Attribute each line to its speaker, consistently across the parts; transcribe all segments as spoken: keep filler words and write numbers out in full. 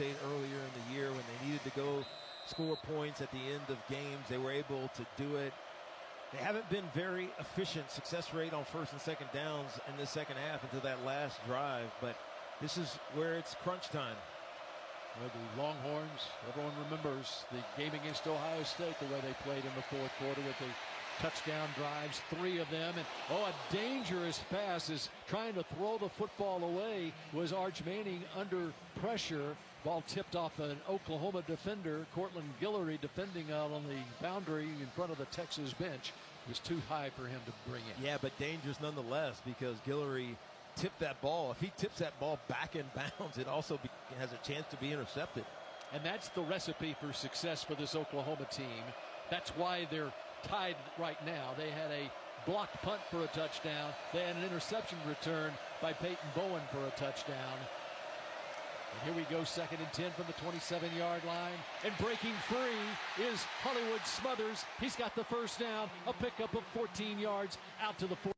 Speaker 1: State earlier in the year when they needed to go score points at the end of games. They were able to do it. They haven't been very efficient success rate on first and second downs in the second half until that last drive, but this is where it's crunch time.
Speaker 2: Well, the Longhorns, everyone remembers the game against Ohio State, the way they played in the fourth quarter with the touchdown drives, three of them. And, oh, a dangerous pass is trying to throw the football away was Arch Manning under pressure. Ball tipped off an Oklahoma defender, Cortland Guillory, defending out on the boundary in front of the Texas bench. It was too high for him to bring in.
Speaker 1: Yeah, but dangerous nonetheless because Guillory tipped that ball. If he tips that ball back in bounds, it also be, has a chance to be intercepted.
Speaker 2: And that's the recipe for success for this Oklahoma team. That's why they're tied right now. They had a blocked punt for a touchdown. They had an interception return by Peyton Bowen for a touchdown. And here we go, second and ten from the twenty-seven-yard line. And breaking free is Hollywood Smothers. He's got the first down, a pickup of fourteen yards out to the four.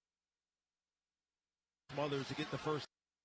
Speaker 1: Smothers to get the first.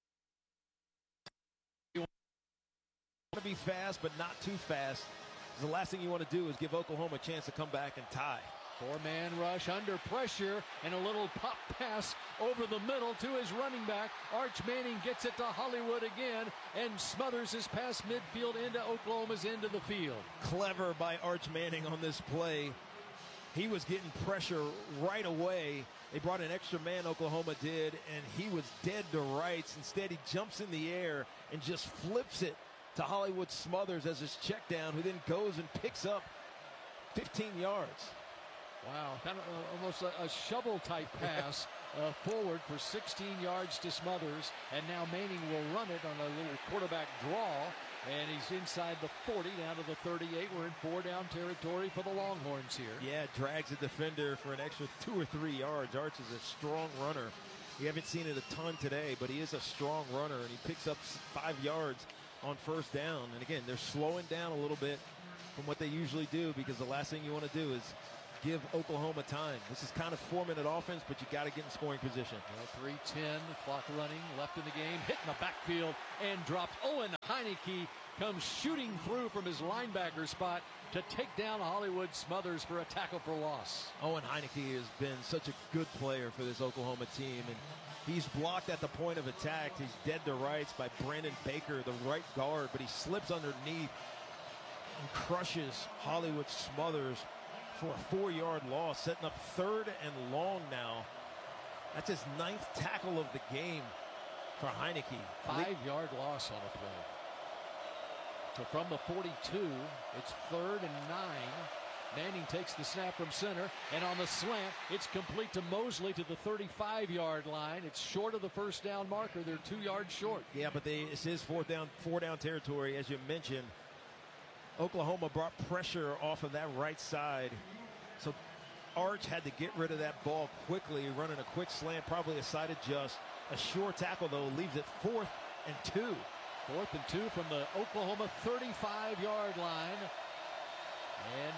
Speaker 1: You want to be fast, but not too fast. The last thing you want to do is give Oklahoma a chance to come back and tie.
Speaker 2: Four-man rush under pressure and a little pop pass over the middle to his running back. Arch Manning gets it to Hollywood again, and Smothers is past midfield into Oklahoma's end of the field.
Speaker 1: Clever by Arch Manning on this play. He was getting pressure right away. They brought an extra man, Oklahoma did, and he was dead to rights. Instead, he jumps in the air and just flips it to Hollywood Smothers as his check down, who then goes and picks up fifteen yards.
Speaker 2: Wow, kind of uh, almost a, a shovel-type pass uh, forward for sixteen yards to Smothers, and now Manning will run it on a little quarterback draw, and he's inside the forty, down to the thirty-eight. We're in four-down territory for the Longhorns here.
Speaker 1: Yeah, drags a defender for an extra two or three yards. Arch is a strong runner. We haven't seen it a ton today, but he is a strong runner, and he picks up five yards on first down. And again, they're slowing down a little bit from what they usually do because the last thing you want to do is give Oklahoma time. This is kind of four-minute offense, but you got to get in scoring position.
Speaker 2: Well, three ten, clock running, left in the game, hit in the backfield and dropped. Owen Heineke comes shooting through from his linebacker spot to take down Hollywood Smothers for a tackle for loss.
Speaker 1: Owen Heineke has been such a good player for this Oklahoma team, and he's blocked at the point of attack. He's dead to rights by Brandon Baker, the right guard, but he slips underneath and crushes Hollywood Smothers for a four-yard loss, setting up third and long now. That's his ninth tackle of the game for Heineke.
Speaker 2: Five-yard loss on a play. So from the forty-two, it's third and nine. Manning takes the snap from center, and on the slant, it's complete to Mosley to the thirty-five-yard line. It's short of the first down marker. They're two yards short.
Speaker 1: Yeah, but they, it's his fourth down, four down territory, as you mentioned. Oklahoma brought pressure off of that right side. So Arch had to get rid of that ball quickly, running a quick slant, probably a side adjust. A short tackle, though, leaves it fourth and two.
Speaker 2: Fourth and two from the Oklahoma thirty-five-yard line. And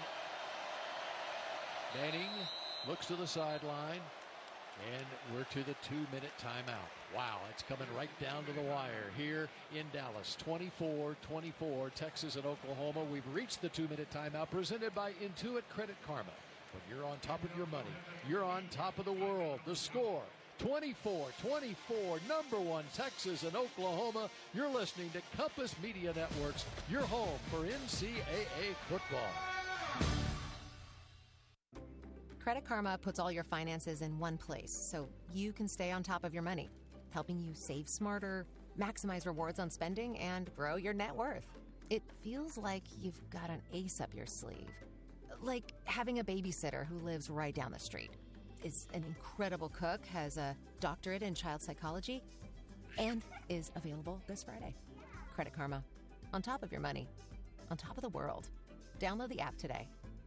Speaker 2: Manning looks to the sideline. And we're to the two-minute timeout. Wow, it's coming right down to the wire here in Dallas. twenty-four twenty-four, Texas and Oklahoma. We've reached the two-minute timeout presented by Intuit Credit Karma. When you're on top of your money, you're on top of the world. The score, twenty-four twenty-four, number one, Texas and Oklahoma. You're listening to Compass Media Networks, your home for N C double A football.
Speaker 3: Credit Karma puts all your finances in one place so you can stay on top of your money, helping you save smarter, maximize rewards on spending, and grow your net worth. It feels like you've got an ace up your sleeve. Like having a babysitter who lives right down the street, is an incredible cook, has a doctorate in child psychology, and is available this Friday. Credit Karma. On top of your money. On top of the world. Download the app today.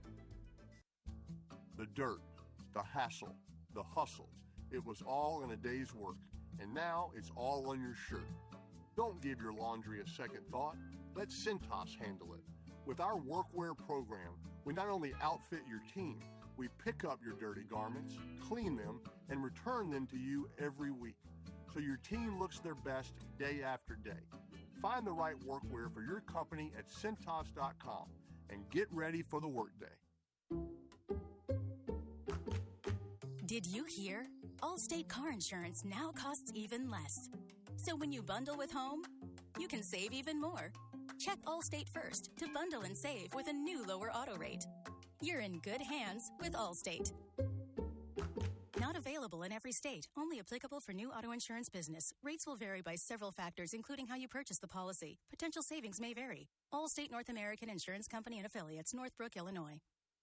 Speaker 4: The dirt, the hassle, the hustle. It was all in a day's work, and now it's all on your shirt. Don't give your laundry a second thought. Let Cintas handle it. With our workwear program, we not only outfit your team, we pick up your dirty garments, clean them, and return them to you every week, so your team looks their best day after day. Find the right workwear for your company at Cintas dot com and get ready for the workday.
Speaker 5: Did you hear? Allstate car insurance now costs even less. So when you bundle with home, you can save even more. Check Allstate first to bundle and save with a new lower auto rate. You're in good hands with Allstate. Not available in every state. Only applicable for new auto insurance business. Rates will vary by several factors, including how you purchase the policy. Potential savings may vary. Allstate North American Insurance Company and Affiliates, Northbrook, Illinois.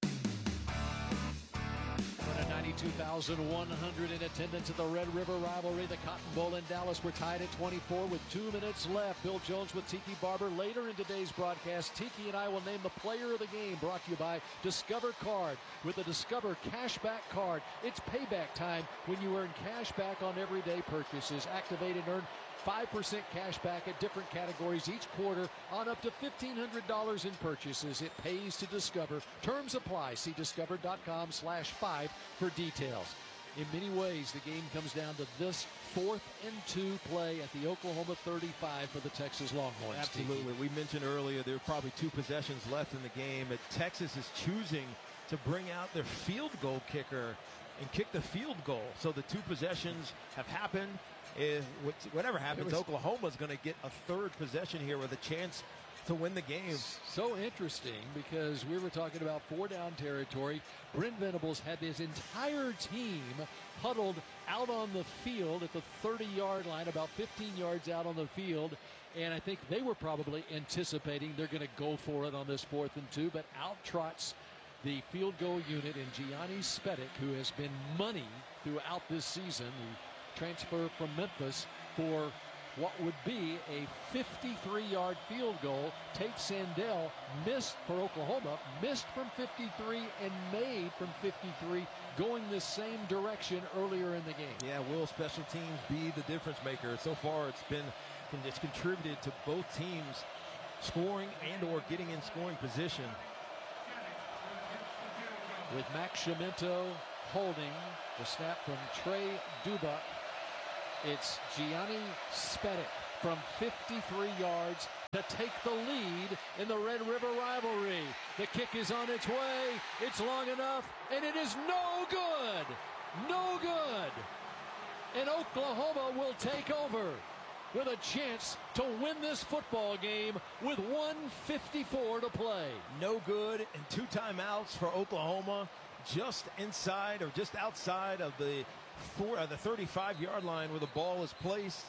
Speaker 2: ninety-two thousand one hundred in attendance at the Red River Rivalry. The Cotton Bowl in Dallas. We're tied at twenty-four with two minutes left. Bill Jones with Tiki Barber. Later in today's broadcast, Tiki and I will name the player of the game, brought to you by Discover Card. With the Discover Cashback Card, it's payback time when you earn cash back on everyday purchases. Activate and earn five percent cash back at different categories each quarter on up to fifteen hundred dollars in purchases. It pays to Discover. Terms apply. See discover dot com slash five for details. In many ways, the game comes down to this fourth and two play at the Oklahoma thirty-five for the Texas Longhorns.
Speaker 1: Absolutely. We mentioned earlier there are probably two possessions left in the game. But Texas is choosing to bring out their field goal kicker and kick the field goal. So the two possessions have happened. If whatever happens, Oklahoma's going to get a third possession here with a chance to win the game.
Speaker 2: So interesting, because we were talking about four down territory. Brent Venables had his entire team huddled out on the field at the thirty-yard line, about fifteen yards out on the field. And I think they were probably anticipating they're going to go for it on this fourth and two, but out trots the field goal unit in Gianni Spedic, who has been money throughout this season. He transferred from Memphis for what would be a fifty-three-yard field goal. Tate Sandell missed for Oklahoma, missed from fifty-three and made from fifty-three, going the same direction earlier in the game.
Speaker 1: Yeah, will special teams be the difference maker? So far, it's been it's contributed to both teams scoring and or getting in scoring position.
Speaker 2: With Max Sciamento holding the snap from Trey Dubuck, it's Gianni Spedic from fifty-three yards to take the lead in the Red River rivalry. The kick is on its way. It's long enough, and it is no good. No good. And Oklahoma will take over with a chance to win this football game with one fifty-four to play.
Speaker 1: No good, and two timeouts for Oklahoma, just inside or just outside of the four, uh, the thirty-five-yard line where the ball is placed.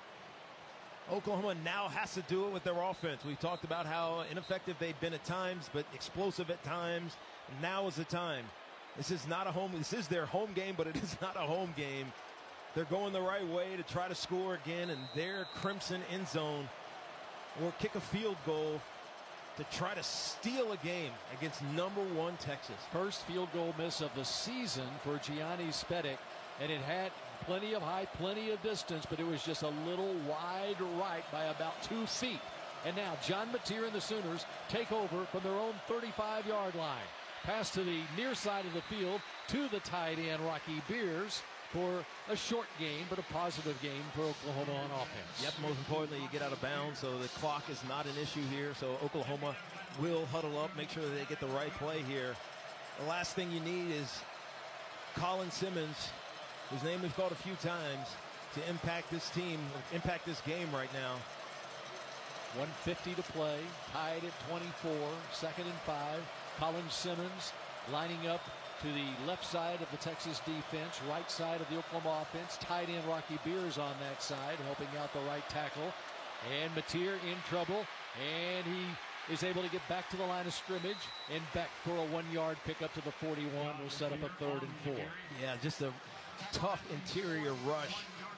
Speaker 1: Oklahoma now has to do it with their offense. We've talked about how ineffective they've been at times, but explosive at times. Now is the time. This is not a home. This is their home game, but it is not a home game. They're going the right way to try to score again in their Crimson end zone, or kick a field goal to try to steal a game against number one Texas.
Speaker 2: First field goal miss of the season for Gianni Spedic, and it had plenty of height, plenty of distance, but it was just a little wide right by about two feet. And now John Mateer and the Sooners take over from their own thirty-five-yard line. Pass to the near side of the field to the tight end, Rocky Beers, for a short game, but a positive game for Oklahoma on offense.
Speaker 1: Yep, most importantly, you get out of bounds, so the clock is not an issue here. So Oklahoma will huddle up, make sure that they get the right play here. The last thing you need is Colin Simmons, whose name we've called a few times, to impact this team, impact this game right now.
Speaker 2: one fifty to play, tied at twenty-four, second and five. Colin Simmons lining up to the left side of the Texas defense, right side of the Oklahoma offense. Tight end Rocky Beers on that side, helping out the right tackle. And Mateer in trouble, and he is able to get back to the line of scrimmage and back for a one-yard pickup to the forty-one. Will set up a third and four.
Speaker 1: Yeah, just a tough interior rush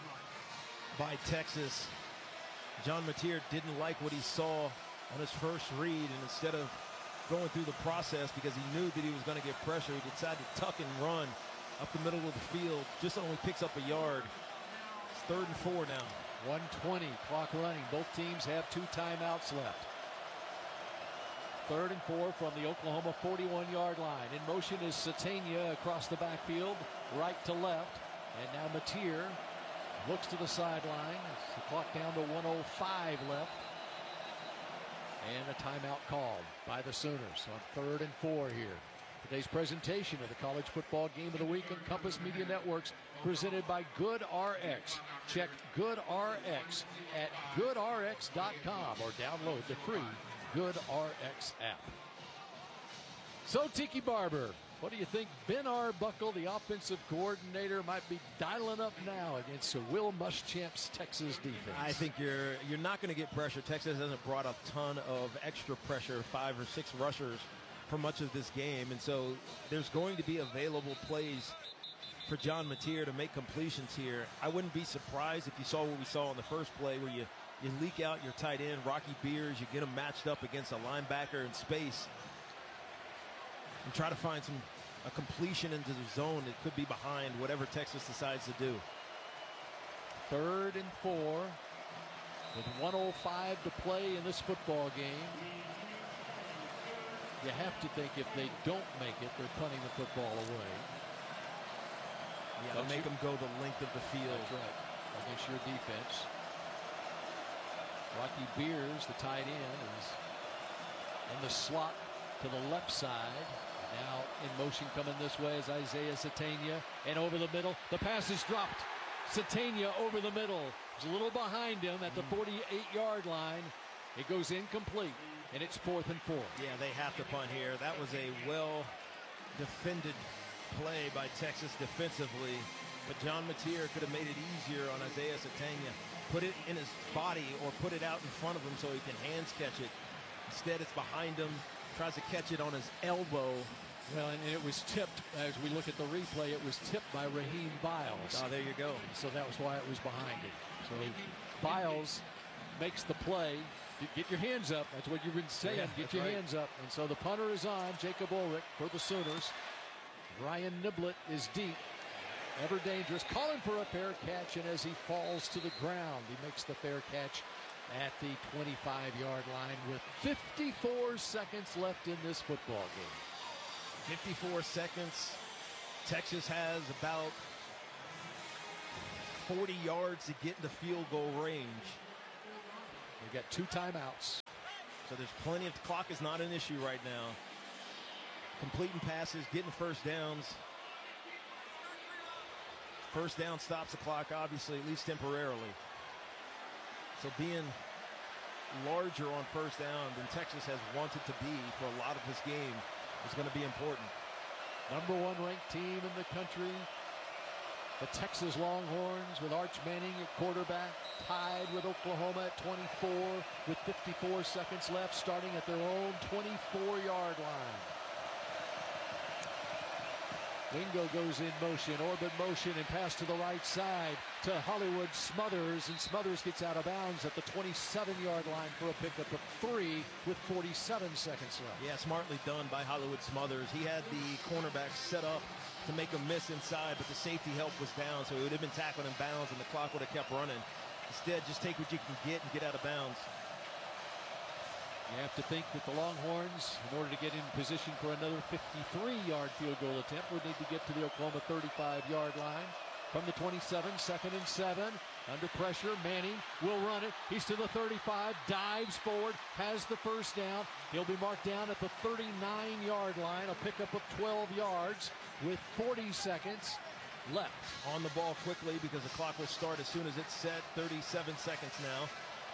Speaker 1: by Texas. John Mateer didn't like what he saw on his first read, and instead of going through the process because he knew that he was going to get pressure, he decided to tuck and run up the middle of the field. Just only picks up a yard. It's third and four now.
Speaker 2: one twenty, clock running. Both teams have two timeouts left. Third and four from the Oklahoma forty-one-yard line. In motion is Satania across the backfield, right to left. And now Mateer looks to the sideline. The clock down to one oh five left And a timeout called by the Sooners on third and four here. Today's presentation of the College Football Game of the Week on Compass Media Networks, presented by Good R X. Check Good R X at good R X dot com or download the free Good R X app. So, Tiki Barber, what do you think Ben Arbuckle, the offensive coordinator, might be dialing up now against Will Muschamp's Texas defense?
Speaker 1: I think you're you're not going to get pressure. Texas hasn't brought a ton of extra pressure, five or six rushers for much of this game, and so there's going to be available plays for John Mateer to make completions here. I wouldn't be surprised if you saw what we saw in the first play, where you, you leak out your tight end, Rocky Beers, you get him matched up against a linebacker in space, and try to find some a completion into the zone that could be behind whatever Texas decides to do.
Speaker 2: Third and four with one oh five to play in this football game. You have to think if they don't make it, they're punting the football away.
Speaker 1: Yeah, they'll make them go the length of the field.
Speaker 2: That's right, against your defense. Rocky Beers, the tight end, is in the slot to the left side. Now in motion coming this way is Isaiah Sategna, and over the middle. The pass is dropped. Sategna over the middle. He's a little behind him at the forty-eight yard line. It goes incomplete, and it's fourth and four.
Speaker 1: Yeah, they have to punt here. That was a well-defended play by Texas defensively, but John Mateer could have made it easier on Isaiah Sategna. Put it in his body or put it out in front of him so he can hands catch it. Instead, it's behind him. Tries to catch it on his elbow.
Speaker 2: Well, and it was tipped, as we look at the replay, it was tipped by Raheem Biles.
Speaker 1: Oh, there you go.
Speaker 2: So that was why it was behind it. So Biles makes the play. Get your hands up. That's what you've been saying.
Speaker 1: Yeah,
Speaker 2: Get your
Speaker 1: right.
Speaker 2: hands up. And so the punter is on, Jacob Ulrich for the Sooners. Ryan Niblett is deep. Ever dangerous. Calling for a fair catch, and as he falls to the ground, he makes the fair catch at the twenty-five yard line with fifty-four seconds left in this football game.
Speaker 1: fifty-four seconds. Texas has about forty yards to get into field goal range.
Speaker 2: We've got two timeouts.
Speaker 1: So there's plenty of, the clock is not an issue right now. Completing passes, getting first downs. First down stops the clock, obviously, at least temporarily. So being larger on first down than Texas has wanted to be for a lot of this game is going to be important.
Speaker 2: Number one ranked team in the country, the Texas Longhorns, with Arch Manning at quarterback, tied with Oklahoma at twenty-four with fifty-four seconds left, starting at their own twenty-four yard line. Wingo goes in motion, orbit motion, and pass to the right side to Hollywood Smothers, and Smothers gets out of bounds at the twenty-seven yard line for a pickup of three with forty-seven seconds left.
Speaker 1: Yeah, smartly done by Hollywood Smothers. He had the cornerback set up to make a miss inside, but the safety help was down, so he would have been tackled in bounds, and the clock would have kept running. Instead, just take what you can get and get out of bounds.
Speaker 2: You have to think that the Longhorns, in order to get in position for another fifty-three yard field goal attempt, would need to get to the Oklahoma thirty-five yard line. From the twenty-seven, second and seven. Under pressure, Manning will run it. He's to the thirty-five, dives forward, has the first down. He'll be marked down at the thirty-nine yard line, a pickup of twelve yards with forty seconds left.
Speaker 1: On the ball quickly because the clock will start as soon as it's set. thirty-seven seconds now.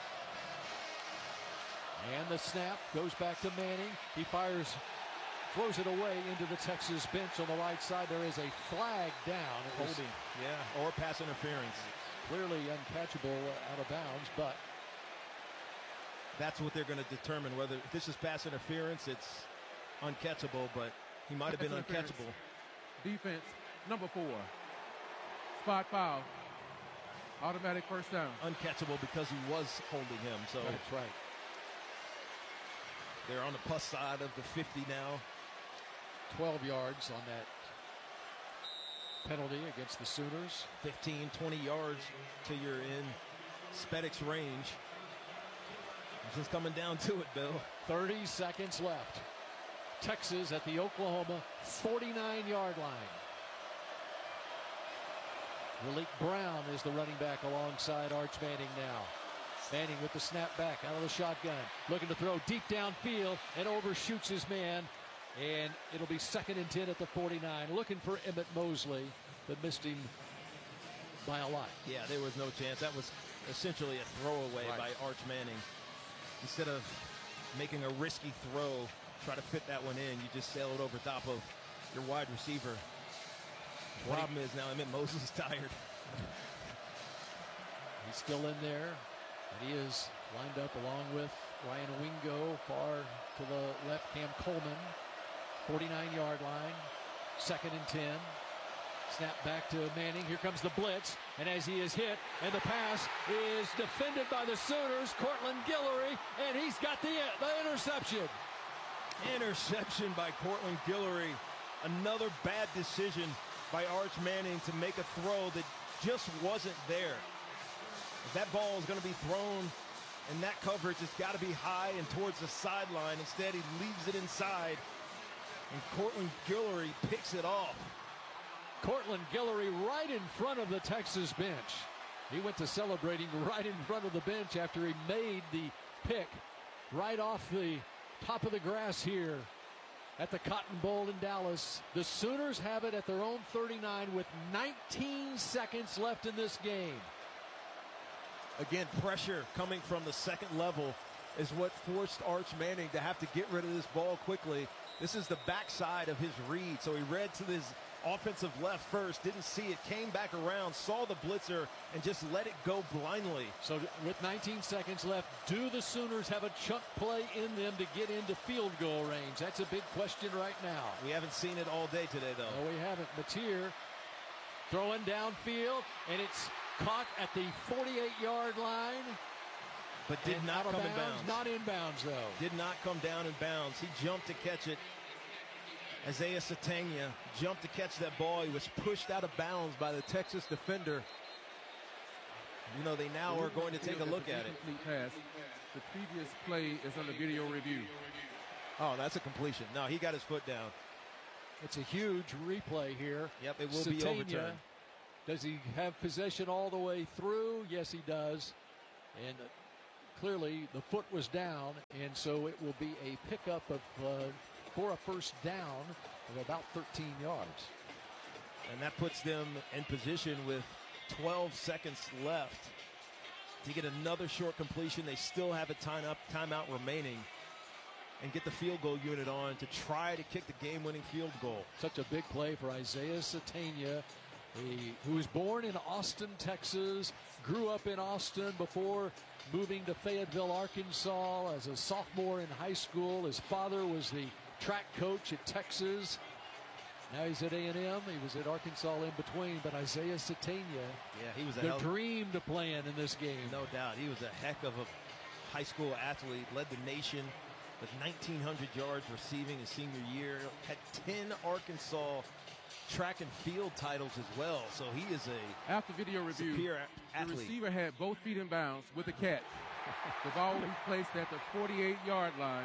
Speaker 2: And the snap goes back to Manning. He fires, throws it away into the Texas bench on the right side. There is a flag down. It was
Speaker 1: Holding, yeah, or pass interference.
Speaker 2: clearly uncatchable out of bounds, but
Speaker 1: that's what they're going to determine. Whether if this is pass interference, it's uncatchable, but he might have been uncatchable.
Speaker 6: Defense, number four. Spot foul. Automatic first down.
Speaker 1: Uncatchable because he was holding him. So
Speaker 2: that's right.
Speaker 1: They're on the plus side of the fifty now.
Speaker 2: twelve yards on that penalty against the Sooners.
Speaker 1: fifteen, twenty yards till you're in Spedic's range. This is coming down to it, Bill.
Speaker 2: thirty seconds left. Texas at the Oklahoma forty-nine yard line. Malik Brown is the running back alongside Arch Manning now. Manning with the snap back out of the shotgun. Looking to throw deep downfield and overshoots his man. And it'll be second and ten at the forty-nine. Looking for Emmett Mosley, but missed him by a lot.
Speaker 1: Yeah, there was no chance. That was essentially a throwaway right. by Arch Manning. Instead of making a risky throw, try to fit that one in, you just sail it over top of your wide receiver. The problem is now Emmett Mosley is tired.
Speaker 2: He's still in there, and he is lined up along with Ryan Wingo, far to the left, Cam Coleman, forty-nine-yard line, second and ten. Snap back to Manning. Here comes the blitz, and as he is hit, and the pass is defended by the Sooners, Cortland Guillory, and he's got the, the interception.
Speaker 1: Interception by Cortland Guillory. Another bad decision by Arch Manning to make a throw that just wasn't there. If that ball is going to be thrown and that coverage has got to be high and towards the sideline. Instead, he leaves it inside, and Cortland Guillory picks it off.
Speaker 2: Cortland Guillory right in front of the Texas bench. He went to celebrating right in front of the bench after he made the pick right off the top of the grass here at the Cotton Bowl in Dallas. The Sooners have it at their own thirty-nine with nineteen seconds left in this game.
Speaker 1: Again, pressure coming from the second level is what forced Arch Manning to have to get rid of this ball quickly. This is the backside of his read, so he read to his offensive left first, didn't see it, came back around, saw the blitzer, and just let it go blindly.
Speaker 2: So with nineteen seconds left, do the Sooners have a chunk play in them to get into field goal range? That's a big question right now.
Speaker 1: We haven't seen it all day today, though.
Speaker 2: No, we haven't. Mateer throwing downfield, and it's caught at the forty-eight-yard line.
Speaker 1: But did not come in bounds.
Speaker 2: Not in bounds, though.
Speaker 1: Did not come down in bounds. He jumped to catch it. Isaiah Sategna jumped to catch that ball. He was pushed out of bounds by the Texas defender. You know, they now are going to take a look at it.
Speaker 6: Pass. The previous play is under video review.
Speaker 1: Oh, that's a completion. No, he got his foot down.
Speaker 2: It's a huge replay here.
Speaker 1: Yep, it will
Speaker 2: Sategna,
Speaker 1: be overturned.
Speaker 2: Does he have possession all the way through? Yes, he does. And clearly the foot was down, and so it will be a pickup of uh, for a first down of about thirteen yards.
Speaker 1: And that puts them in position with twelve seconds left to get another short completion. They still have a time up, timeout remaining, and get the field goal unit on to try to kick the game-winning field goal.
Speaker 2: Such a big play for Isaiah Sategna, who was born in Austin, Texas, grew up in Austin before moving to Fayetteville, Arkansas as a sophomore in high school. His father was the track coach at Texas. Now he's at A and M. He was at Arkansas in between, but Isaiah Sategna,
Speaker 1: yeah, he was a
Speaker 2: the
Speaker 1: hell
Speaker 2: dream to play in in this game.
Speaker 1: No doubt. He was a heck of a high school athlete, led the nation with nineteen hundred yards receiving his senior year, had ten Arkansas track and field titles as well. So he is a
Speaker 6: After video review,
Speaker 1: superior
Speaker 6: the
Speaker 1: athlete.
Speaker 6: receiver had both feet in bounds with the catch. The ball was placed at the forty-eight-yard line.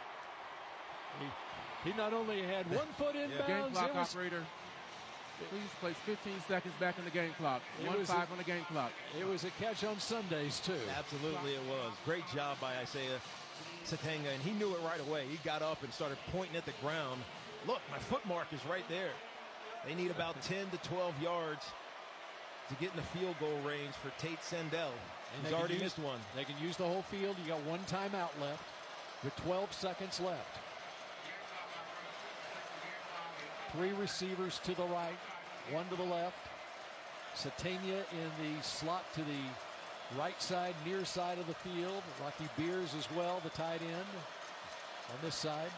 Speaker 2: He, he not only had one foot in
Speaker 1: Yeah.
Speaker 6: Game
Speaker 2: bounds,
Speaker 6: clock
Speaker 2: it was,
Speaker 6: operator, please place fifteen seconds back on the game clock.
Speaker 2: It
Speaker 6: One
Speaker 2: was
Speaker 6: five
Speaker 2: a-
Speaker 6: on the game clock.
Speaker 2: it was a catch on Sundays, too.
Speaker 1: Absolutely it was. Great job by Isaiah Sategna, and he knew it right away. He got up and started pointing at the ground. Look, my foot mark is right there. They need about ten to twelve yards to get in the field goal range for Tate Sendell.
Speaker 2: And
Speaker 1: He's
Speaker 2: they can
Speaker 1: already
Speaker 2: use-
Speaker 1: missed one.
Speaker 2: They can use the whole field. You got one timeout left with twelve seconds left. Three receivers to the right, one to the left. Sategna in the slot to the right side, near side of the field. Rocky Beers as well, the tight end on this side.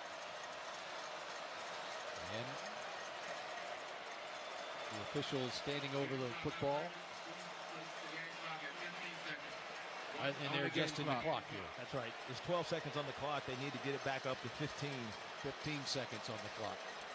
Speaker 2: And the official standing over the football. And they're
Speaker 6: On the game
Speaker 2: adjusting the
Speaker 6: clock.
Speaker 2: clock here.
Speaker 1: That's right. There's twelve seconds on the clock. They need to get it back up to fifteen.
Speaker 2: fifteen seconds on the clock.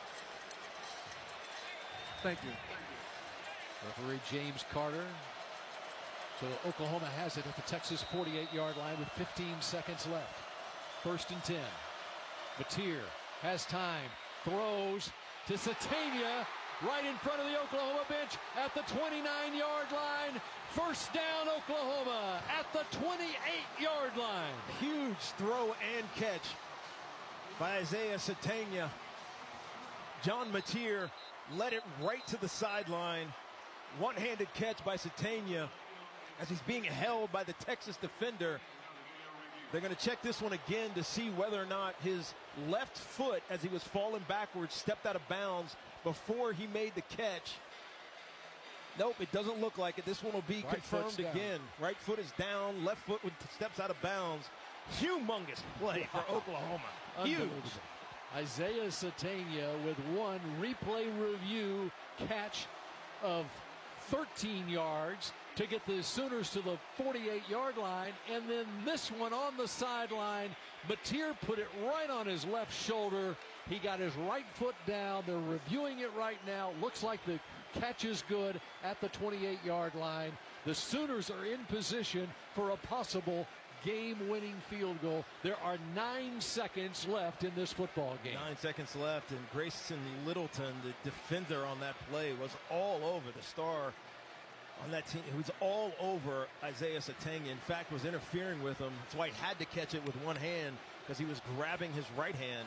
Speaker 6: Thank you.
Speaker 2: Referee James Carter. So Oklahoma has it at the Texas forty-eight-yard line with fifteen seconds left. First and ten. Mateer has time. Throws to Sategna. right in front of the Oklahoma bench at the twenty-nine yard line. First down, Oklahoma at the twenty-eight yard line.
Speaker 1: Huge throw and catch by Isaiah Sategna. John Mateer led it right to the sideline. One-handed catch by Sategna as he's being held by the Texas defender. They're going to check this one again to see whether or not his left foot, as he was falling backwards, stepped out of bounds before he made the catch. Nope, it doesn't look like it. This one will be
Speaker 2: Right
Speaker 1: confirmed again. Right foot is down, left foot steps out of bounds. Humongous play for Oklahoma. Huge.
Speaker 2: Isaiah Sategna with one replay review catch of thirteen yards to get the Sooners to the forty-eight yard line, and then this one on the sideline. Mateer put it right on his left shoulder. He got his right foot down. They're reviewing it right now. Looks like the catch is good at the twenty-eight yard line. The Sooners are in position for a possible game-winning field goal. There are nine seconds left in this football game.
Speaker 1: Nine seconds left, and Grayson Littleton, the defender on that play, was all over the star on that team. He was all over Isaiah Sategna. In fact, was interfering with him. That's why he had to catch it with one hand, because he was grabbing his right hand.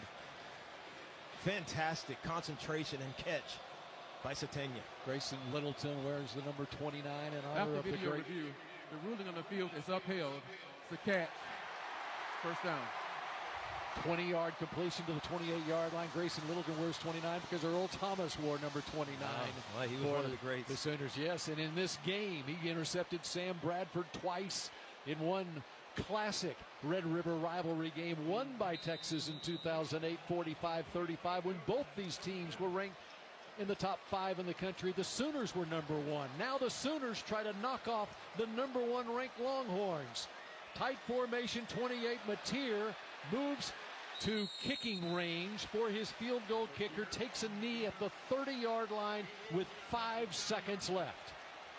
Speaker 1: Fantastic concentration and catch by Sategna.
Speaker 2: Grayson Littleton wears the number twenty-nine in honor
Speaker 6: After
Speaker 2: of the
Speaker 6: video
Speaker 2: great.
Speaker 6: review, the ruling on the field is upheld. It's a catch. First down.
Speaker 2: twenty yard completion to the twenty-eight yard line. Grayson Littleton wears twenty-nine because Earl Thomas wore number twenty-nine.
Speaker 1: Wow. Well, he was one of the greats.
Speaker 2: The Sooners, yes. And in this game, he intercepted Sam Bradford twice in one classic Red River rivalry game won by Texas in two thousand eight, forty-five thirty-five, when both these teams were ranked in the top five in the country. The Sooners were number one. Now the Sooners try to knock off the number one ranked Longhorns. Tight formation, twenty-eight. Mateer moves to kicking range for his field goal kicker. Takes a knee at the thirty yard line with five seconds left.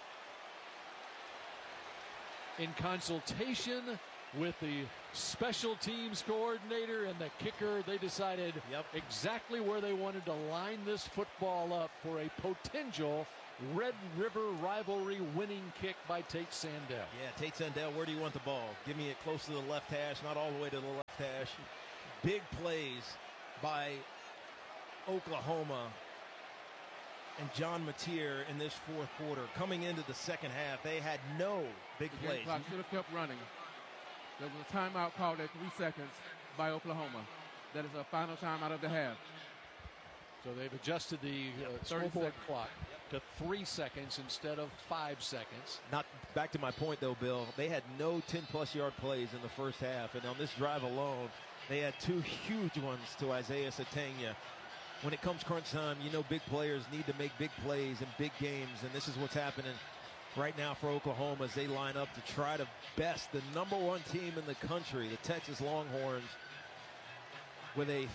Speaker 2: In consultation with the special teams coordinator and the kicker, they decided
Speaker 1: Yep.
Speaker 2: exactly where they wanted to line this football up for a potential Red River rivalry winning kick by Tate Sandell.
Speaker 1: Yeah, Tate Sandell, where do you want the ball? Give me it close to the left hash, not all the way to the left hash. Big plays by Oklahoma and John Mateer in this fourth quarter. Coming into the second half, they had no big
Speaker 6: The game
Speaker 1: plays.
Speaker 6: clock should have kept running. There was a timeout called at three seconds by Oklahoma. That is a final timeout of the half.
Speaker 2: So they've adjusted the uh,
Speaker 6: thirty
Speaker 2: scoreboard
Speaker 6: seconds.
Speaker 2: clock to three seconds instead of five seconds.
Speaker 1: Not back to my point, though, Bill. They had no ten-plus yard plays in the first half, and on this drive alone, they had two huge ones to Isaiah Sategna. When it comes crunch time, you know big players need to make big plays in big games, and this is what's happening right now for Oklahoma as they line up to try to best the number one team in the country, the Texas Longhorns, with a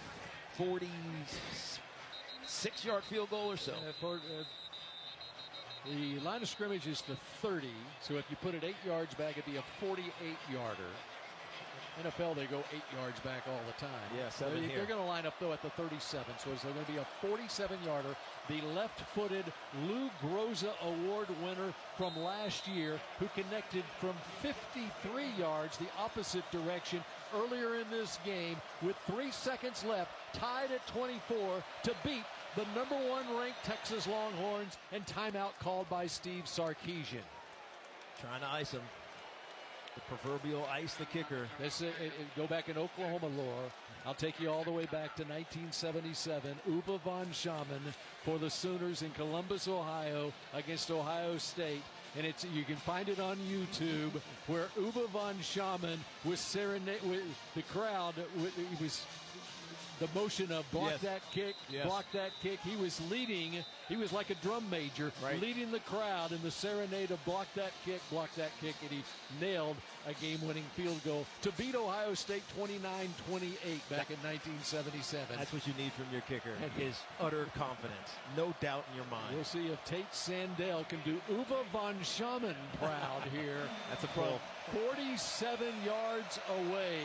Speaker 1: forty-six yard field goal or so.
Speaker 2: Uh, for, uh, the line of scrimmage is the thirty, so if you put it eight yards back, it'd be a forty-eight yarder. N F L, they go eight yards back all the time.
Speaker 1: Yeah, seven
Speaker 2: They're,
Speaker 1: here.
Speaker 2: they're going to line up, though, at the thirty-seven, so it's going to be a forty-seven yarder. The left-footed Lou Groza Award winner from last year, who connected from fifty-three yards the opposite direction earlier in this game with three seconds left, tied at twenty-four to beat the number one ranked Texas Longhorns, and timeout called by Steve Sarkisian.
Speaker 1: Trying to ice him. The proverbial ice the kicker.
Speaker 2: This, it, it, go back in Oklahoma lore. I'll take you all the way back to nineteen seventy-seven. Uwe von Schaman for the Sooners in Columbus, Ohio, against Ohio State. And it's you can find it on YouTube where Uwe von Schaman was serenade with the crowd. He was the motion of block
Speaker 1: Yes.
Speaker 2: that kick,
Speaker 1: Yes.
Speaker 2: block that kick. He was leading. He was like a drum major,
Speaker 1: Right.
Speaker 2: leading the crowd in the serenade of block that kick, block that kick, and he nailed a game-winning field goal to beat Ohio State twenty-nine twenty-eight back in nineteen seventy-seven.
Speaker 1: That's what you need from your kicker, is utter confidence. No doubt in your mind.
Speaker 2: We'll see if Tate Sandell can do Uwe von Schaman proud here.
Speaker 1: That's a
Speaker 2: from
Speaker 1: pull.
Speaker 2: forty-seven yards away.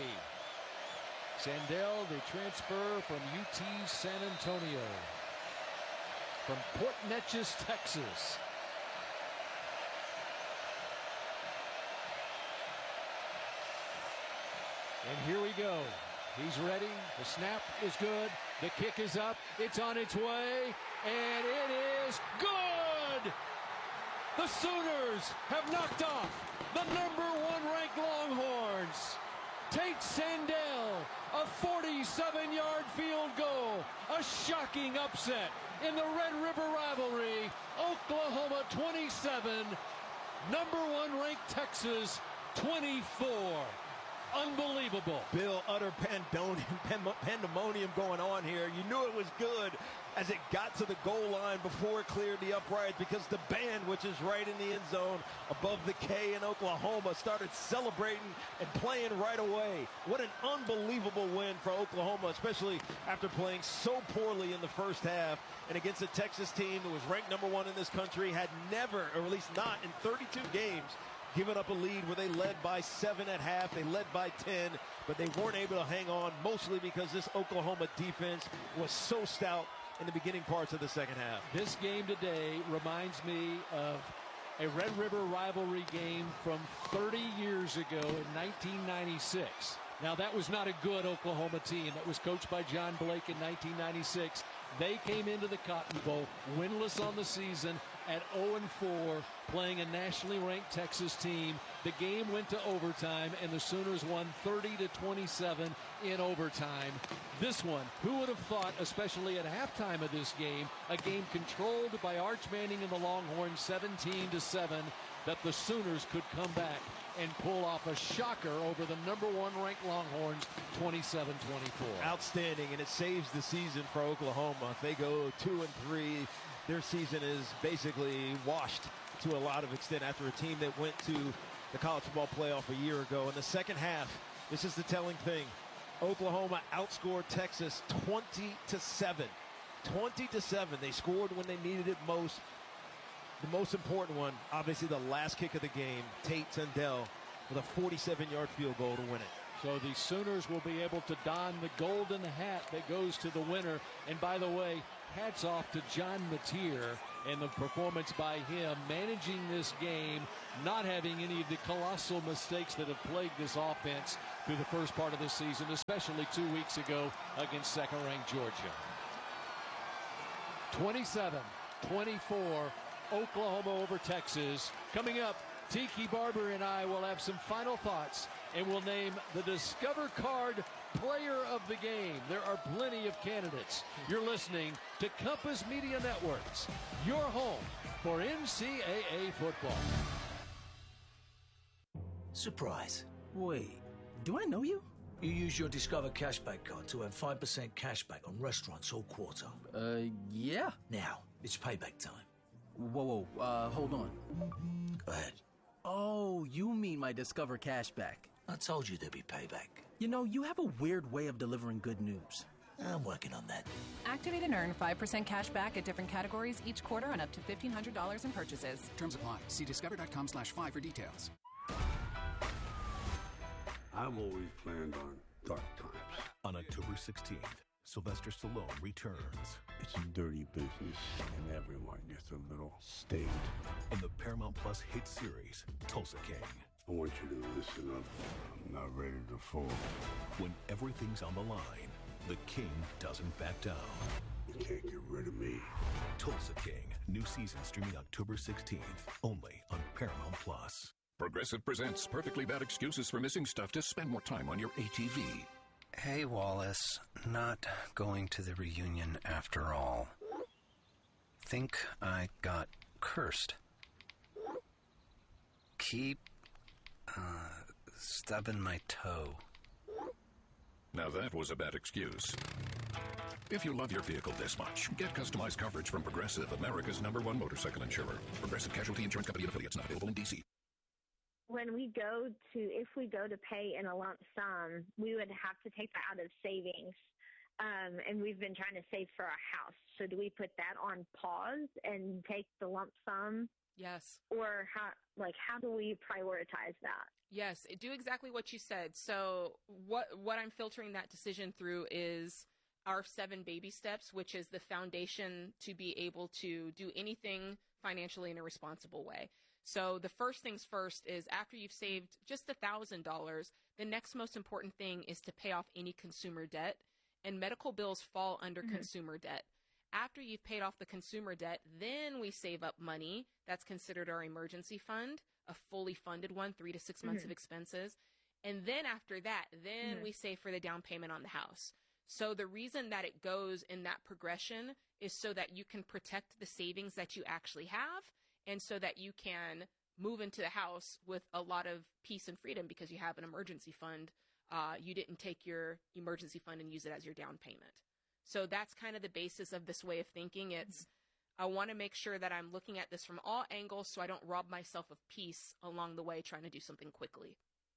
Speaker 2: Sandell, the transfer from U T San Antonio. from Port Neches, Texas. And here we go. He's ready. The snap is good. The kick is up. It's on its way. And it is good! The Sooners have knocked off the number one ranked Longhorns. Tate Sandell, a forty-seven-yard field goal. A shocking upset in the Red River rivalry. Oklahoma twenty-seven, number one ranked Texas twenty-four. Unbelievable.
Speaker 1: Bill, utter pandemonium, pandemonium going on here. You knew it was good as it got to the goal line before it cleared the uprights, because the band, which is right in the end zone above the K in Oklahoma, started celebrating and playing right away. What an unbelievable win for Oklahoma, especially after playing so poorly in the first half and against a Texas team that was ranked number one in this country, had never, or at least not in thirty-two games, given up a lead where they led by seven at half. They led by ten, but they weren't able to hang on, mostly because this Oklahoma defense was so stout in the beginning parts of the second half.
Speaker 2: This game today reminds me of a Red River rivalry game from thirty years ago in nineteen ninety-six. Now, that was not a good Oklahoma team. That was coached by John Blake in nineteen ninety-six. They came into the Cotton Bowl winless on the season at oh and four, playing a nationally ranked Texas team. The game went to overtime, and the Sooners won thirty to twenty-seven in overtime. This one, who would have thought, especially at halftime of this game, a game controlled by Arch Manning and the Longhorns seventeen to seven, that the Sooners could come back and pull off a shocker over the number one ranked Longhorns twenty-seven twenty-four.
Speaker 1: Outstanding, and it saves the season for Oklahoma. If they go two and three, their season is basically washed to a lot of extent after a team that went to the college football playoff a year ago. In the second half, this is the telling thing. Oklahoma outscored Texas twenty to seven. twenty to seven. They scored when they needed it most. The most important one, obviously the last kick of the game, Tate Sandell with a forty-seven-yard field goal to win it.
Speaker 2: So the Sooners will be able to don the golden hat that goes to the winner. And by the way, hats off to John Mateer and the performance by him, managing this game, not having any of the colossal mistakes that have plagued this offense through the first part of the season, especially two weeks ago against second-ranked Georgia. twenty-seven twenty-four. Oklahoma over Texas. Coming up, Tiki Barber and I will have some final thoughts, and we'll name the Discover Card Player of the Game. There are plenty of candidates. You're listening to Compass Media Networks, your home for N C double A football.
Speaker 7: Surprise. Wait, do I know you? You use your Discover Cashback card to earn five percent cashback on restaurants all quarter.
Speaker 8: Uh, yeah.
Speaker 7: Now, it's payback time.
Speaker 8: Whoa, whoa, uh, hold on.
Speaker 7: Go ahead.
Speaker 8: Oh, you mean my Discover Cashback.
Speaker 7: I told you there'd be payback.
Speaker 8: You know, you have a weird way of delivering good news.
Speaker 7: I'm working on that.
Speaker 9: Activate and earn five percent cash back at different categories each quarter on up to fifteen hundred dollars in purchases.
Speaker 10: Terms apply. See discover.com slash five for details.
Speaker 11: I've always planned on dark times.
Speaker 12: On October sixteenth, Sylvester Stallone returns.
Speaker 11: It's a dirty business, and everyone gets a little staged.
Speaker 12: In the Paramount Plus hit series, Tulsa King.
Speaker 11: I want you to listen up. I'm not ready to fall.
Speaker 12: When everything's on the line, the King doesn't back down.
Speaker 11: You can't get rid of me.
Speaker 12: Tulsa King, new season streaming October sixteenth, only on Paramount Plus.
Speaker 13: Progressive presents Perfectly Bad Excuses for Missing Stuff to spend more time on your A T V.
Speaker 14: Hey, Wallace. Not going to the reunion after all. Think I got cursed. Keep, uh, stubbing my toe.
Speaker 13: Now that was a bad excuse. If you love your vehicle this much, get customized coverage from Progressive, America's number one motorcycle insurer. Progressive Casualty Insurance Company and affiliates, not available in D C.
Speaker 15: When we go to, if we go to pay in a lump sum, we would have to take that out of savings. Um, and we've been trying to save for our house. So do we put that on pause and take the lump sum?
Speaker 16: Yes.
Speaker 15: Or how, like, how do we prioritize that?
Speaker 16: Yes, do exactly what you said. So what, what I'm filtering that decision through is our seven baby steps, which is the foundation to be able to do anything financially in a responsible way. So the first things first is after you've saved just one thousand dollars, the next most important thing is to pay off any consumer debt, and medical bills fall under mm-hmm. consumer debt. After you've paid off the consumer debt, then we save up money. That's considered our emergency fund, a fully funded one, three to six months mm-hmm. of expenses. And then after that, then mm-hmm. we save for the down payment on the house. So the reason that it goes in that progression is so that you can protect the savings that you actually have, and so that you can move into the house with a lot of peace and freedom because you have an emergency fund. Uh, you didn't take your emergency fund and use it as your down payment. So that's kind of the basis of this way of thinking. It's, I want to make sure that I'm looking at this from all angles so I don't rob myself of peace along the way trying to do something quickly.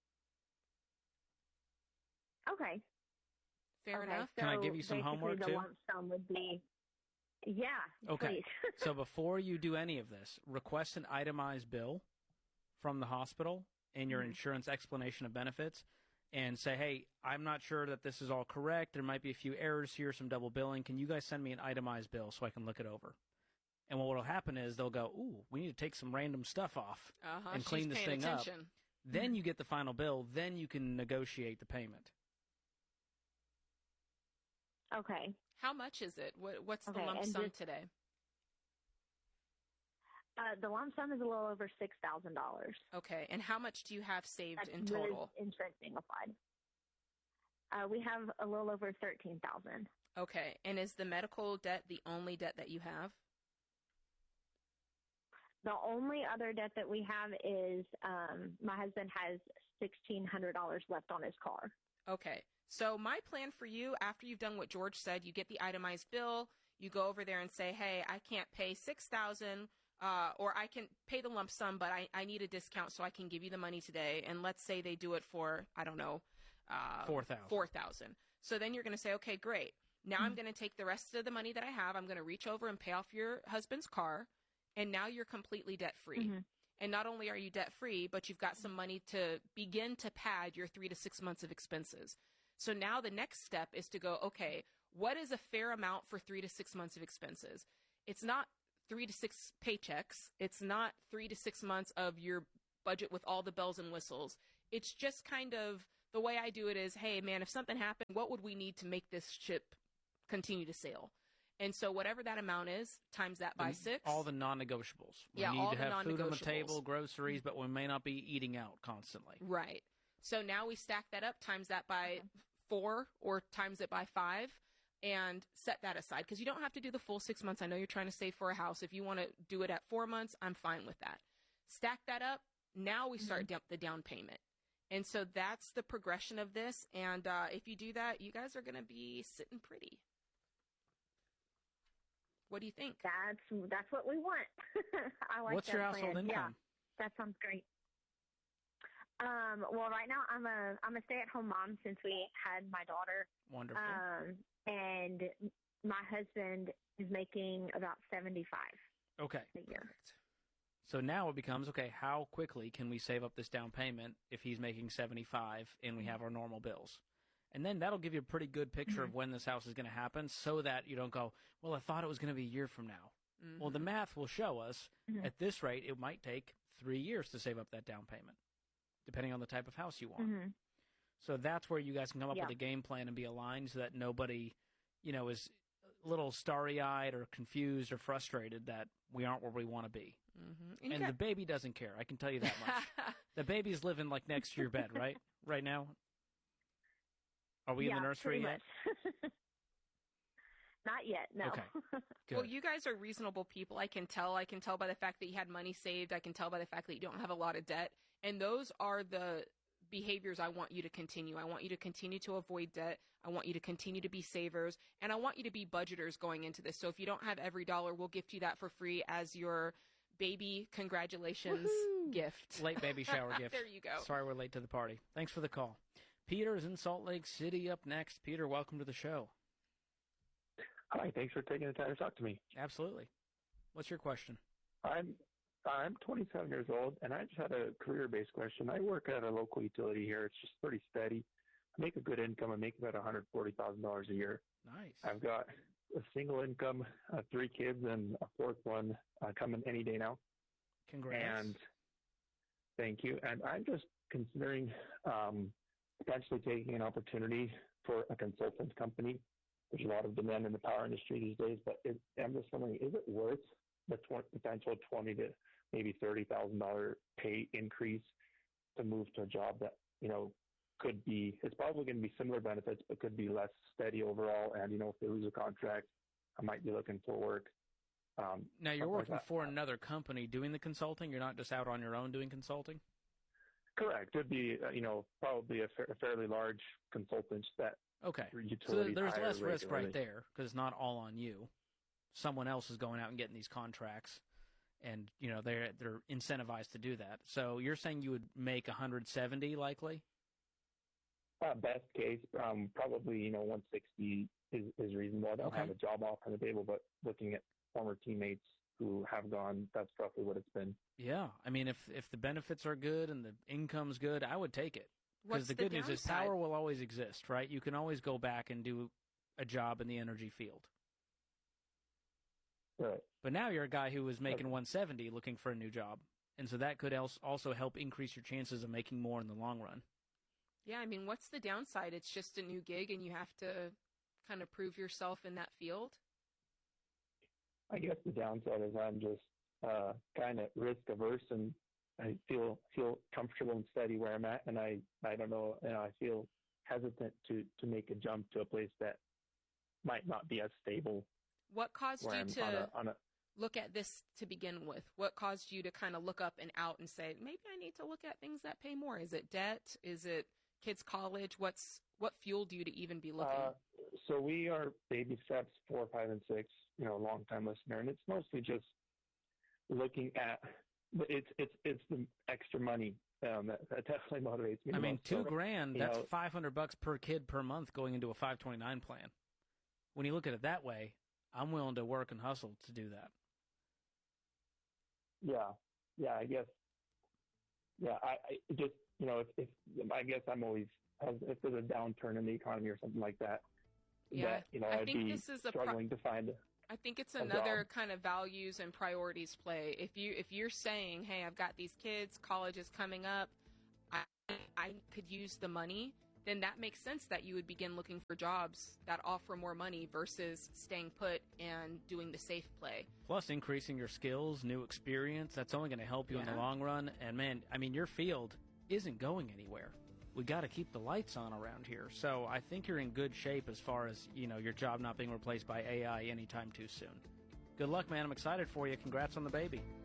Speaker 15: Okay.
Speaker 16: Fair
Speaker 15: okay,
Speaker 16: enough.
Speaker 15: So
Speaker 17: Can I give you some homework
Speaker 15: the
Speaker 17: too?
Speaker 15: Lump sum would be, yeah.
Speaker 17: Okay.
Speaker 15: Please.
Speaker 17: So before you do any of this, request an itemized bill from the hospital and your mm-hmm. insurance explanation of benefits, and say, hey, I'm not sure that this is all correct. There might be a few errors here, some double billing. Can you guys send me an itemized bill so I can look it over? And what will happen is they'll go, ooh, we need to take some random stuff off
Speaker 16: uh-huh,
Speaker 17: and clean this thing
Speaker 16: attention.
Speaker 17: up. Then you get the final bill. Then you can negotiate the payment.
Speaker 15: Okay.
Speaker 16: How much is it? What, what's
Speaker 15: okay,
Speaker 16: the lump sum
Speaker 15: just,
Speaker 16: today?
Speaker 15: Uh, the lump sum is a little over six thousand dollars.
Speaker 16: Okay. And how much do you have saved
Speaker 15: That's
Speaker 16: in total?
Speaker 15: Insurance being applied. Uh, we have a little over thirteen thousand dollars.
Speaker 16: Okay. And is the medical debt the only debt that you have?
Speaker 15: The only other debt that we have is um, my husband has sixteen hundred dollars left on his car.
Speaker 16: Okay. So my plan for you, after you've done what George said, you get the itemized bill, you go over there and say, hey, I can't pay six thousand dollars, uh, or I can pay the lump sum, but I, I need a discount so I can give you the money today. And let's say they do it for, I don't know, uh,
Speaker 17: four thousand dollars.
Speaker 16: four thousand dollars. So then you're going to say, okay, great. Now mm-hmm. I'm going to take the rest of the money that I have. I'm going to reach over and pay off your husband's car. And now you're completely debt-free. Mm-hmm. And not only are you debt-free, but you've got some money to begin to pad your three to six months of expenses. So now the next step is to go, okay, what is a fair amount for three to six months of expenses? It's not three to six paychecks. It's not three to six months of your budget with all the bells and whistles. It's just kind of, the way I do it is, hey, man, if something happened, what would we need to make this ship continue to sail? And so whatever that amount is, times that by
Speaker 17: and
Speaker 16: six.
Speaker 17: All the non-negotiables. We
Speaker 16: yeah,
Speaker 17: need
Speaker 16: all
Speaker 17: to
Speaker 16: the
Speaker 17: have food on the
Speaker 16: non-negotiables.
Speaker 17: table, groceries, but we may not be eating out constantly.
Speaker 16: Right. So now we stack that up, times that by four or times it by five, and set that aside. Because you don't have to do the full six months. I know you're trying to save for a house. If you want to do it at four months, I'm fine with that. Stack that up. Now we start mm-hmm. the down payment. And so that's the progression of this. And uh, if you do that, you guys are going to be sitting pretty. What do you think?
Speaker 15: That's that's what we want. I like
Speaker 17: What's
Speaker 15: that
Speaker 17: your household
Speaker 15: plan.
Speaker 17: income?
Speaker 15: Yeah, that sounds great. Um, well, right now I'm a I'm a stay-at-home mom since we had my daughter.
Speaker 17: Wonderful.
Speaker 15: Um, and my husband is making about seventy-five.
Speaker 17: Okay.
Speaker 15: A year.
Speaker 17: So now it becomes, okay, how quickly can we save up this down payment if he's making seventy-five and we have our normal bills? And then that'll give you a pretty good picture
Speaker 16: mm-hmm.
Speaker 17: of when this house is going to happen so that you don't go, well, I thought it was going to be a year from now. Mm-hmm. Well, the math will show us mm-hmm. at this rate, it might take three years to save up that down payment, depending on the type of house you want.
Speaker 15: Mm-hmm.
Speaker 17: So that's where you guys can come up
Speaker 15: yeah.
Speaker 17: with a game plan and be aligned so that nobody, you know, is a little starry-eyed or confused or frustrated that we aren't where we want to be.
Speaker 16: Mm-hmm.
Speaker 17: And, and got- the baby doesn't care. I can tell you that much. The baby's living like next to your bed, right? Right now? Are we
Speaker 15: yeah,
Speaker 17: in the nursery yet?
Speaker 15: Not yet, no.
Speaker 17: Okay. Good.
Speaker 16: Well, you guys are reasonable people. I can tell. I can tell by the fact that you had money saved. I can tell by the fact that you don't have a lot of debt. And those are the behaviors I want you to continue. I want you to continue to avoid debt. I want you to continue to be savers. And I want you to be budgeters going into this. So if you don't have every dollar, we'll gift you that for free as your baby congratulations
Speaker 17: Woo-hoo!
Speaker 16: Gift.
Speaker 17: Late baby shower gift.
Speaker 16: There you go.
Speaker 17: Sorry we're late to the party. Thanks for the call. Peter is in Salt Lake City up next. Peter, welcome to the show.
Speaker 18: Hi, thanks for taking the time to talk to me.
Speaker 17: Absolutely. What's your question?
Speaker 18: I'm I'm twenty-seven years old, and I just had a career-based question. I work at a local utility here. It's just pretty steady. make a good income. I make about one hundred forty thousand dollars a year.
Speaker 17: Nice.
Speaker 18: I've got a single income, uh, three kids, and a fourth one uh, coming any day now.
Speaker 17: Congrats.
Speaker 18: And thank you. And I'm just considering um, potentially taking an opportunity for a consultant company. There's a lot of demand in the power industry these days, but it, I'm just wondering, is it worth the tw- potential twenty to maybe thirty thousand dollar pay increase to move to a job that, you know, could be, it's probably going to be similar benefits, but could be less steady overall. And, you know, if they lose a contract, I might be looking for work. Um,
Speaker 17: now, you're working
Speaker 18: like
Speaker 17: for another company doing the consulting? You're not just out on your own doing consulting?
Speaker 18: Correct. It would be, uh, you know, probably a, fa- a fairly large consultant that
Speaker 17: Okay. So there's less risk right there because it's not all on you. Someone else is going out and getting these contracts, and, you know, they're, they're incentivized to do that. So you're saying you would make one hundred seventy likely?
Speaker 18: Uh, best case, um, probably, you know, one sixty is, is reasonable. I don't
Speaker 17: Okay.
Speaker 18: have a job offer on the table, but looking at former teammates who have gone, that's roughly what it's been.
Speaker 17: Yeah. I mean, if if the benefits are good and the income's good, I would take it. Because
Speaker 16: What's
Speaker 17: the
Speaker 16: the
Speaker 17: good news is
Speaker 16: downside?
Speaker 17: power will always exist, right? You can always go back and do a job in the energy field.
Speaker 18: Right.
Speaker 17: But now you're a guy who was making one seventy looking for a new job. And so that could als- also help increase your chances of making more in the long run.
Speaker 16: Yeah, I mean, what's the downside? It's just a new gig and you have to kind of prove yourself in that field.
Speaker 18: I guess the downside is I'm just uh, kind of risk averse, and I feel feel comfortable and steady where I'm at, and I, I don't know, you know, I feel hesitant to, to make a jump to a place that might not be as stable.
Speaker 16: What caused
Speaker 18: where
Speaker 16: you
Speaker 18: I'm
Speaker 16: to
Speaker 18: on a, on a,
Speaker 16: look at this to begin with? What caused you to kind of look up and out and say, maybe I need to look at things that pay more? Is it debt? Is it kids' college? What's what fueled you to even be looking?
Speaker 18: Uh, so we are baby steps four, five, and six. You know, long time listener, and it's mostly just looking at. It's it's it's the extra money um, that, that definitely motivates me.
Speaker 17: I mean,
Speaker 18: most.
Speaker 17: two
Speaker 18: So,
Speaker 17: grand,
Speaker 18: you
Speaker 17: that's
Speaker 18: know,
Speaker 17: five hundred bucks per kid per month going into a five twenty-nine plan. When you look at it that way, I'm willing to work and hustle to do that.
Speaker 18: Yeah, yeah, I guess. Yeah, I, I just, you know, if, if I guess I'm always, if there's a downturn in the economy or something like that,
Speaker 16: Yeah,
Speaker 18: that, you know,
Speaker 16: I
Speaker 18: I'd
Speaker 16: think
Speaker 18: be
Speaker 16: this is a pro-
Speaker 18: struggling to find.
Speaker 16: I think it's
Speaker 18: a
Speaker 16: another
Speaker 18: job.
Speaker 16: kind of values and priorities play. If you if you're saying, "Hey, I've got these kids, college is coming up, I I could use the money," then that makes sense that you would begin looking for jobs that offer more money versus staying put and doing the safe play.
Speaker 17: Plus, increasing your skills, new experience, that's only going to help you in
Speaker 16: Yeah.
Speaker 17: the long run. And, man, I mean, your field isn't going anywhere. We got to keep the lights on around here. So I think you're in good shape as far as, you know, your job not being replaced by A I anytime too soon. Good luck, man. I'm excited for you. Congrats on the baby.